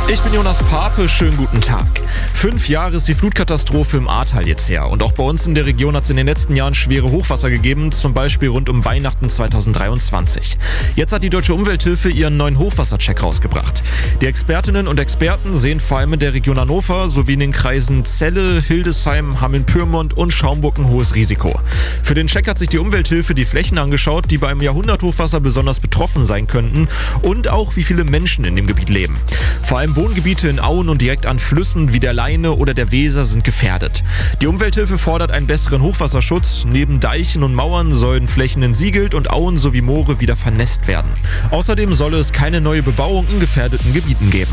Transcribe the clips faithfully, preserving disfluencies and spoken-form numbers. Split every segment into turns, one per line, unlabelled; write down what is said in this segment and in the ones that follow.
Ich bin Jonas Pape, schönen guten Tag. Fünf Jahre ist die Flutkatastrophe im Ahrtal jetzt her. Und auch bei uns in der Region hat es in den letzten Jahren schwere Hochwasser gegeben, zum Beispiel rund um Weihnachten zweitausenddreiundzwanzig. Jetzt hat die Deutsche Umwelthilfe ihren neuen Hochwassercheck rausgebracht. Die Expertinnen und Experten sehen vor allem in der Region Hannover sowie in den Kreisen Celle, Hildesheim, Hameln-Pyrmont und Schaumburg ein hohes Risiko. Für den Check hat sich die Umwelthilfe die Flächen angeschaut, die beim Jahrhunderthochwasser besonders betroffen sein könnten und auch wie viele Menschen in dem Gebiet leben. Vor allem Wohngebiete in Auen und direkt an Flüssen wie der Leine oder der Weser sind gefährdet. Die Umwelthilfe fordert einen besseren Hochwasserschutz. Neben Deichen und Mauern sollen Flächen entsiegelt und Auen sowie Moore wieder vernässt werden. Außerdem solle es keine neue Bebauung in gefährdeten Gebieten geben.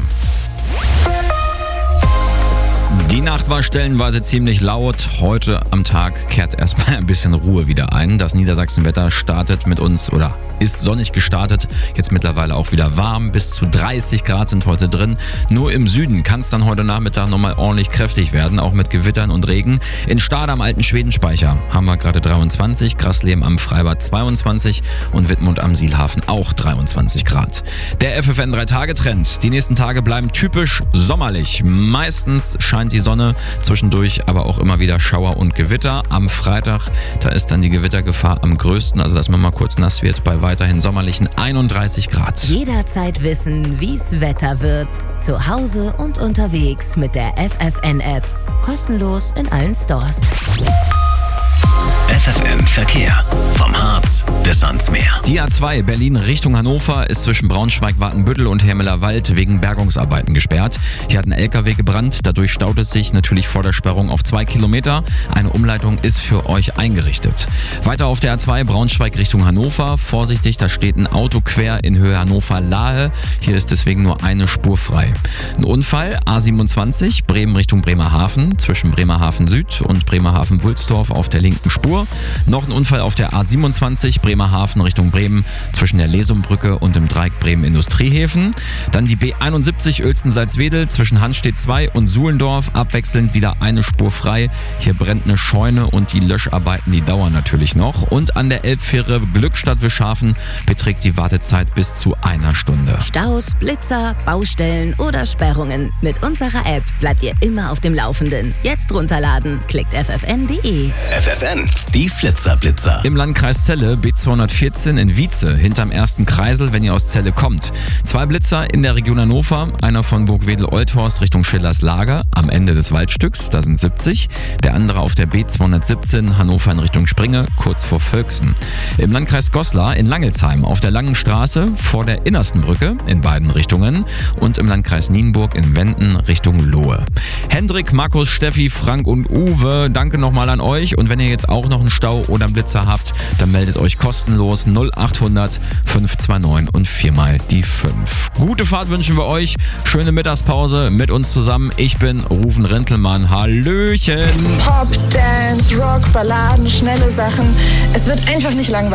Die Nacht war stellenweise ziemlich laut. Heute am Tag kehrt erstmal ein bisschen Ruhe wieder ein. Das Niedersachsenwetter startet mit uns oder ist sonnig gestartet. Jetzt mittlerweile auch wieder warm. Bis zu dreißig Grad sind heute drin. Nur im Süden kann es dann heute Nachmittag nochmal ordentlich kräftig werden, auch mit Gewittern und Regen. In Stade am alten Schwedenspeicher haben wir gerade dreiundzwanzig, Grasleben am Freibad zweiundzwanzig und Wittmund am Sielhafen auch dreiundzwanzig Grad. Der F F N drei Tage Trend. Die nächsten Tage bleiben typisch sommerlich. Meistens scheint die Sonne, zwischendurch aber auch immer wieder Schauer und Gewitter. Am Freitag, da ist dann die Gewittergefahr am größten, also dass man mal kurz nass wird, bei weiterhin sommerlichen einunddreißig Grad.
Jederzeit wissen, wie's Wetter wird. Zu Hause und unterwegs mit der F F N-App. Kostenlos in allen Stores.
F F N Verkehr. Vom Harz bis ans Meer.
Die A zwei Berlin Richtung Hannover ist zwischen Braunschweig, Wartenbüttel und Hermelerwald wegen Bergungsarbeiten gesperrt. Hier hat ein L K W gebrannt, dadurch staut es sich natürlich vor der Sperrung auf zwei Kilometer. Eine Umleitung ist für euch eingerichtet. Weiter auf der A zwei Braunschweig Richtung Hannover. Vorsichtig, da steht ein Auto quer in Höhe Hannover-Lahe. Hier ist deswegen nur eine Spur frei. Ein Unfall, A siebenundzwanzig, Bremen Richtung Bremerhaven, zwischen Bremerhaven Süd und Bremerhaven-Wulsdorf auf der linken Spur. Noch ein Unfall auf der A siebenundzwanzig, Bremerhaven Richtung Bremen, zwischen der Lesumbrücke und dem Dreieck Bremen-Industriehäfen. Dann die B einundsiebzig Uelzen-Salzwedel zwischen Hanstedt zwei und Suhlendorf, abwechselnd wieder eine Spur frei. Hier brennt eine Scheune und die Löscharbeiten, die dauern natürlich noch. Und an der Elbfähre Glückstadt-Wischhafen beträgt die Wartezeit bis zu einer Stunde.
Staus, Blitzer, Baustellen oder Sperrungen. Mit unserer App bleibt ihr immer auf dem Laufenden. Jetzt runterladen. Klickt f f n punkt d e.
F F N, die Flitzerblitzer.
Im Landkreis Celle, B zweihundertvierzehn in Wietze, hinterm ersten Kreisel, wenn ihr aus Celle kommt. Zwei Blitzer in der Region Hannover, einer von Burgwedel-Olthorst Richtung Schillers Lager, am Ende des Waldstücks, da sind siebzig. Der andere auf der B zweihundertsiebzehn, Hannover in Richtung Springe, kurz vor Völksen. Im Landkreis Goslar in Langelsheim, auf der Langen Straße, vor der innersten Brücke, in beiden Richtungen. Und im Landkreis Nienburg in Wenden Richtung Lohe. Hendrik, Markus, Steffi, Frank und Uwe, danke nochmal an euch. Und wenn ihr jetzt auch noch einen Stau oder einen Blitzer habt, dann meldet euch kostenlos null achthundert fünf zwei neun und viermal die fünf. Gute Fahrt wünschen wir euch. Schöne Mittagspause mit uns zusammen. Ich bin Rufen Rintelmann. Hallöchen.
Pop, Dance, Rock, Balladen, schnelle Sachen. Es wird einfach nicht langweilig.